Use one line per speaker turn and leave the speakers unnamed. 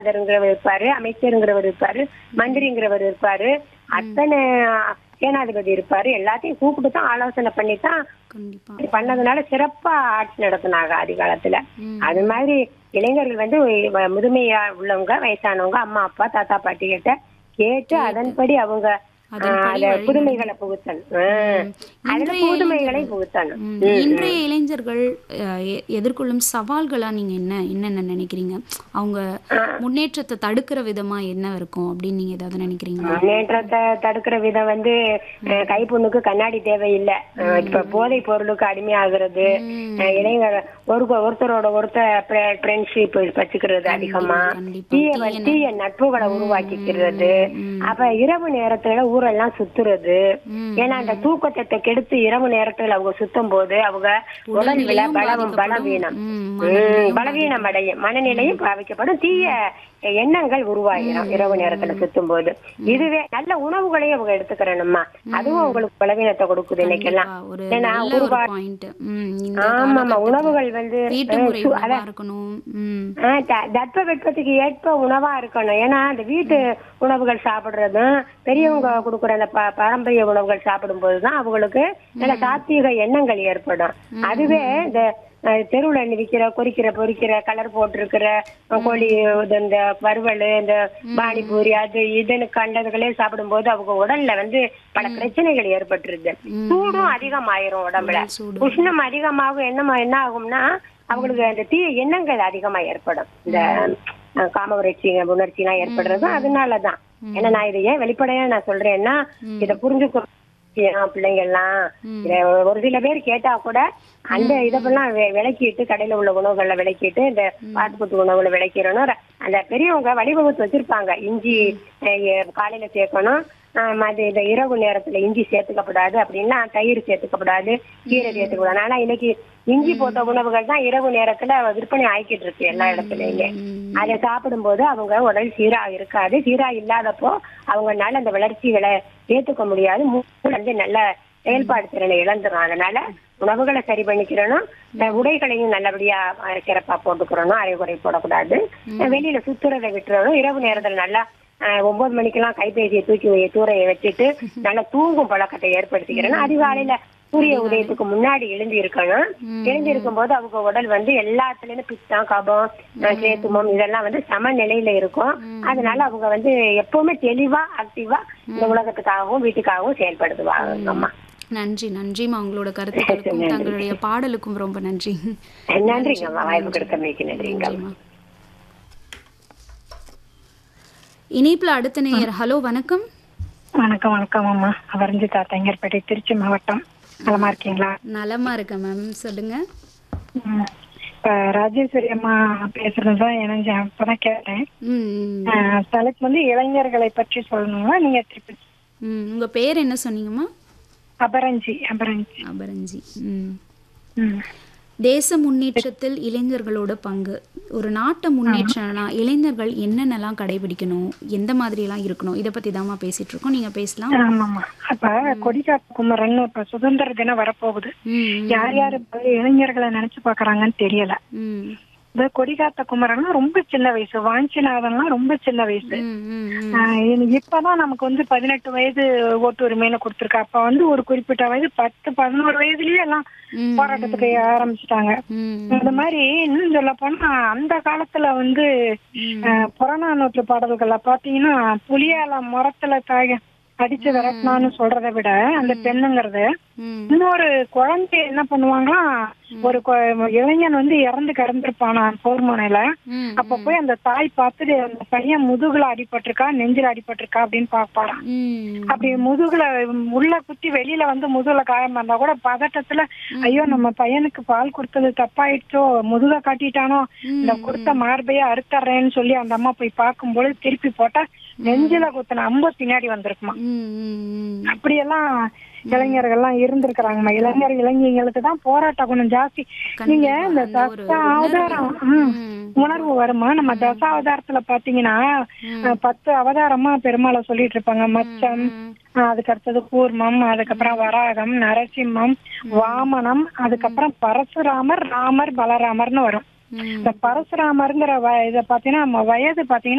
இருப்பாரு, அமைச்சருங்கிறவர் இருப்பாரு, மந்திரிங்கிறவர் இருப்பாரு, அத்தனை சேனாதிபதி இருப்பாரு. எல்லாத்தையும் கூப்பிட்டு தான் ஆலோசனை பண்ணித்தான்
கண்டிப்பா.
பண்ணதுனால சிறப்பா ஆட்சி நடத்தினாங்க ஆதி காலத்துல.
ம்.
அது மாதிரி இளைஞர்கள் வந்து முதுமையா உள்ளவங்க, வயசானவங்க, அம்மா அப்பா தாத்தா பாட்டி கிட்ட கேட்டு அதன்படி அவங்க
அதன்படி
அத
வழி
புதுமைகளை புகுத்தணும். அதுல
இன்றைய
புதுமைகளை
இளைஞர்கள்
புகுத்தணும்.
இன்றைய இளைஞர்கள் எதிர்கொள்ளும் சவால்களா நீங்க என்னென்ன நினைக்கிறீங்க? அவங்க முன்னேற்றத்தை தடுக்கிற விதமா என்ன இருக்கும் அப்படின்னு நீங்க ஏதாவது நினைக்கிறீங்களா?
முன்னேற்றத்தை தடுக்கிற விதம் வந்து கைப்புண்ணுக்கு கண்ணாடி தேவையில்லை. இப்ப போதை பொருளுக்கு அடிமையாகிறது, இளைஞர் ஒருத்தரோட ஒருத்தர் ஃப்ரெண்ட்ஷிப் வச்சுக்கிறது அதிகமா,
கண்டிப்பா.
தீய நட்புகளை உருவாக்கிக்கிறது. அப்ப இரவு நேரத்துல ஊரெல்லாம் சுத்துறது. ஏன்னா அந்த தூக்கத்தை கெடுத்து இரவு நேரத்துல அவங்க சுத்தும் போது அவங்க உடல்ல பலவீனம் அடையும், மனநிலையும் பாதிக்கப்படும், தீய எண்ணங்கள் உருவாகிடும் இரவு நேரத்துல சுத்தும் போது. இதுவே நல்ல உணவுகளையும் அவங்க எடுத்துக்கிறணுமா, அதுவும் அவங்களுக்கு பலவீனத்தை கொடுக்குது இன்னைக்கெல்லாம். ஏன்னா ஆமா உணவுகள் வந்து தட்ப வெப்பத்துக்கு ஏற்ப உணவா இருக்கணும். ஏன்னா அந்த வீட்டு உணவுகள் சாப்பிடுறதும் பெரியவங்க கொடுக்குற அந்த பாரம்பரிய உணவுகள் சாப்பிடும் போதுதான் அவங்களுக்கு நல்ல சாத்வீக எண்ணங்கள் ஏற்படும். அதுவே இந்த தெருவுல விற்கிற பொரிக்கிற கலர் போட்டிருக்கிற கோழி, இந்த வறுவல், இந்த பானிபூரி, அது இதுன்னு கண்டதுகளே சாப்பிடும் போது அவங்க உடல்ல வந்து பல பிரச்சனைகள் ஏற்பட்டுருது. சூடும் அதிகமாயிரும், உடம்புல உஷ்ணம் அதிகமாகும். என்ன ஆகும்னா அவங்களுக்கு அந்த தீய எண்ணங்கள் அதிகமா ஏற்படும். இந்த காம உணர்ச்சி எல்லாம் ஏற்படுறது அதனாலதான். ஏன்னா நான் இதை ஏன் வெளிப்படையா நான் சொல்றேன்னா, இதை புரிஞ்சுக்க பிள்ளைங்க எல்லாம் ஒரு சில பேர் கேட்டா கூட அந்த இதெல்லாம் விளக்கிட்டு, கடையில உள்ள உணவுகளை விளக்கிட்டு, இந்த பாட்டுக்குட்டு உணவுகளை விளக்கிறணும். அந்த பெரியவங்க வழிவகுத்து வச்சிருப்பாங்க. இஞ்சி காலையில சேர்க்கணும், இந்த இரவு நேரத்துல இஞ்சி சேர்த்துக்கப்படாது அப்படின்னா, தயிர் சேர்த்துக்கப்படாது, கீரை சேர்த்துக்கூடாது. ஆனா இன்னைக்கு இஞ்சி போட்ட உணவுகள் தான் இரவு நேரத்துல விற்பனை ஆகிக்கிட்டு இருக்கு எல்லா இடத்துலயுமே. அதை சாப்பிடும் போது அவங்க உடல் சீரா இருக்காது. சீரா இல்லாதப்போ அவங்கனால அந்த வளர்ச்சிகளை ஏத்துக்க முடியாது, வந்து நல்ல செயல்பாடு திறனை இழந்துடும். அதனால உணவுகளை சரி பண்ணிக்கிறணும், உடைகளையும் நல்லபடியா சிறப்பா போட்டுக்கிறணும், அரைகுறை போடக்கூடாது, வெளியில சுத்துறதை விட்டுறணும். இரவு நேரத்துல நல்லா 9 மணிக்கெல்லாம் கைபேசியை தூரையை வச்சுட்டு நல்லா தூங்கும் பழக்கத்தை ஏற்படுத்திக்கிறேன். அதிகாலையில சூரிய உதயத்துக்கு முன்னாடி எழுந்து இருக்கணும். எழுந்து இருக்கும் போது அவங்க உடல் வந்து எல்லாத்துலயும் பித்தம், கபம், சேத்துமம் இதெல்லாம் வந்து சமநிலையில இருக்கும். அதனால அவங்க வந்து எப்பவுமே தெளிவா ஆக்டிவா இந்த உலகத்துக்காகவும் வீட்டுக்காகவும் செயல்படுத்துவாங்க. அம்மா
நன்றிமா, உங்களோட கருத்துக்களுக்கும் தங்களுடைய பாடலுக்கும் ரொம்ப நன்றி.
நன்றிங்கம்மா, வாய்ப்பு கொடுத்தமைக்கு நன்றிங்கம்மா.
இணைப்புல அடுத்த நேயர். ஹலோ, வணக்கம்.
வணக்கம் அம்மா. அவரஞ்சிதா, தங்கர்பேட்டை, திருச்சி மாவட்டம். நலமா இருக்கீங்களா?
நலமா இருக்கேன் மேம், சொல்லுங்க.
இப்ப ராஜேஸ்வரி அம்மா பேசுறதுதான் எனக்கு அப்பதான் கேட்டேன். தலைப்பு வந்து இளைஞர்களை பற்றி சொல்லணுமா? நீங்க திருப்பி
உங்க பேர் என்ன சொன்னீங்கம்மா?
அபரஞ்சி.
தேச முன்னேற்றத்தில் இளைஞர்களோட பங்கு. ஒரு நாட்டை முன்னேற்றம்னா இளைஞர்கள் என்னென்னலாம் கடைபிடிக்கணும், எந்த மாதிரி எல்லாம் இருக்கணும், இதை பத்தி தாமா பேசிட்டு இருக்கோம். நீங்க பேசலாம்.
ஆமாமா. அப்ப கொடிகாத்த குமரன் இப்ப சுதந்திர தினம் வரப்போகுது. யார் யாரு இளைஞர்களை நினைச்சு பாக்குறாங்கன்னு தெரியல. இந்த கொடிகாத்த குமரன் ரொம்ப சின்ன வயசு, வாஞ்சிநாதன்லாம் ரொம்ப சின்ன வயசு. இப்பதான் நமக்கு வந்து 18 வயது ஓட்டு உரிமைன்னு கொடுத்துருக்கு. அப்ப வந்து ஒரு குறிப்பிட்ட வயது 10-11 வயதுலயே எல்லாம் போராட்டத்துக்கு ஆரம்பிச்சுட்டாங்க. இந்த மாதிரி இன்னும் சொல்ல போனா அந்த காலத்துல வந்து புறநானூற்று பாடல்கள்ல பாத்தீங்கன்னா புலியால மரத்துல அடிச்சு விரட்டினான்னு சொல்றதை விட அந்த பெண்ணுங்கிறது இன்னொரு குழந்தை என்ன பண்ணுவாங்களாம், ஒரு இளைஞன் வந்து இறந்து கிடந்திருப்பானா போர் முனையில. அப்ப போய் அந்த தாய் பார்த்துட்டு அந்த பையன் முதுகுல அடிபட்டிருக்கா, நெஞ்சில அடிபட்டிருக்கா அப்படின்னு பாப்பாராம். அப்படி முதுகுல உள்ள குத்தி வெளியில வந்து முதுகுல காயம் இருந்தா கூட பதட்டத்துல, ஐயோ நம்ம பையனுக்கு பால் கொடுத்தது தப்பாயிடுச்சோ, முதுக காட்டிட்டானோ, இந்த கொடுத்த மார்பைய அறுத்தர்றேன்னு சொல்லி அந்த அம்மா போய் பார்க்கும்போது திருப்பி போட்டா நெஞ்சில குத்தின அம்பு பின்னாடி வந்திருக்குமா. அப்படியெல்லாம் இளைஞர்கள்லாம் இருந்திருக்கிறாங்கம்மா. இளைஞர்களுக்கு தான் போராட்ட குணம் ஜாஸ்தி. நீங்க இந்த தசாவதாரம் உணர்வு வருமா? நம்ம தசாவதாரத்துல பாத்தீங்கன்னா 10 அவதாரமா பெருமாளை சொல்லிட்டு இருப்பாங்க. மச்சம், அதுக்கு அடுத்தது கூர்மம், அதுக்கப்புறம் வராகம், நரசிம்மம், வாமனம், அதுக்கப்புறம் பரசுராமர், ராமர், பலராமர்னு வரும். இந்த பரசுராமருங்கிற இத பாத்தீங்கன்னா வயது பாத்தீங்கன்னா